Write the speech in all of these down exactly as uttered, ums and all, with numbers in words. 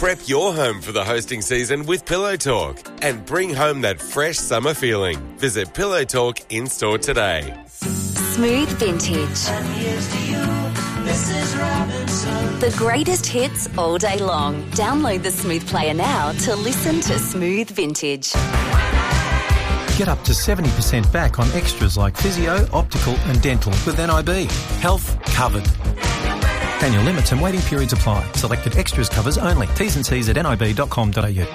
Prep your home for the hosting season with Pillow Talk and bring home that fresh summer feeling. Visit Pillow Talk in-store today. Smooth Vintage. The greatest hits all day long. Download the Smooth Player now to listen to Smooth Vintage. Get up to seventy percent back on extras like physio, optical and dental with N I B. Health covered. Annual limits and waiting periods apply. Selected extras covers only. T's and C's at nib dot com dot a u.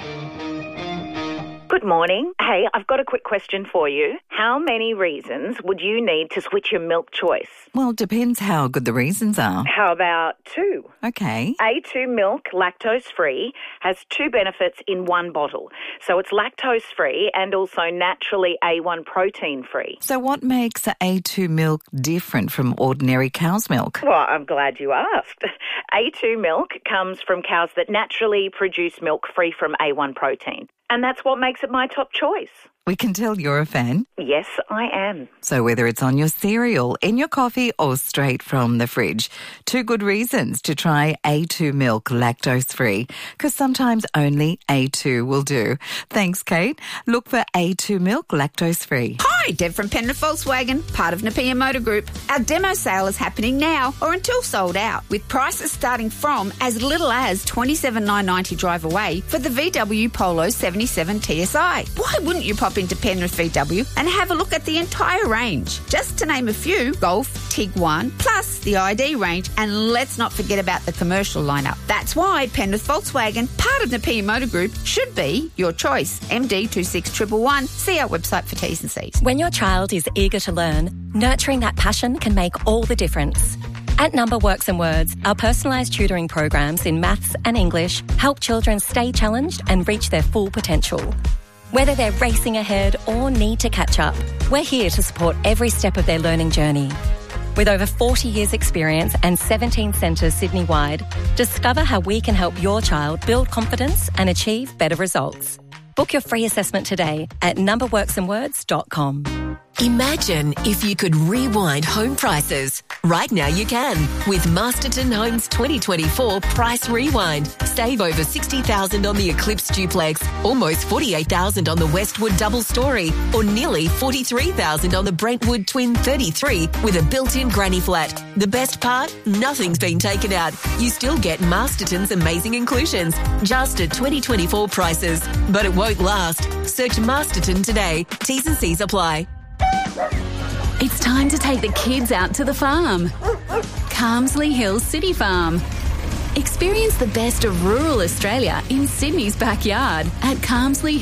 Good morning. Hey, I've got a quick question for you. How many reasons would you need to switch your milk choice? Well, depends how good the reasons are. How about two? Okay. A two milk, lactose-free, has two benefits in one bottle. So it's lactose-free and also naturally A one protein-free. So what makes A two milk different from ordinary cow's milk? Well, I'm glad you asked. A two milk comes from cows that naturally produce milk free from A one protein. And that's what makes it my top choice. We can tell you're a fan. Yes, I am. So whether it's on your cereal, in your coffee or straight from the fridge, two good reasons to try A two milk lactose-free, because sometimes only A two will do. Thanks, Kate. Look for A two milk lactose-free. Hi, Deb from Penrith Volkswagen, part of Napier Motor Group. Our demo sale is happening now or until sold out, with prices starting from as little as twenty-seven thousand nine hundred ninety drive away for the V W Polo seventy-seven T S I. Why wouldn't you pop into Penrith V W and have a look at the entire range? Just to name a few: Golf, Tiguan, plus the I D range, and let's not forget about the commercial lineup. That's why Penrith Volkswagen, part of Napier Motor Group, should be your choice. M D two six one one one. See our website for T's and C's. When your child is eager to learn, nurturing that passion can make all the difference. At Number Works and Words, our personalised tutoring programs in maths and English help children stay challenged and reach their full potential. Whether they're racing ahead or need to catch up, we're here to support every step of their learning journey. With over forty years experience and seventeen centres Sydney-wide, discover how we can help your child build confidence and achieve better results. Book your free assessment today at number works and words dot com. Imagine if you could rewind home prices. Right now you can with Masterton Homes twenty twenty-four Price Rewind. Save over sixty thousand dollars on the Eclipse Duplex, almost forty-eight thousand dollars on the Westwood Double Story, or nearly forty-three thousand dollars on the Brentwood Twin thirty-three with a built-in granny flat. The best part? Nothing's been taken out. You still get Masterton's amazing inclusions, just at twenty twenty-four prices. But it won't last. Search Masterton today. T's and C's apply. It's time to take the kids out to the farm. Carmsley Hills City Farm. Experience the best of rural Australia in Sydney's backyard at Carmsley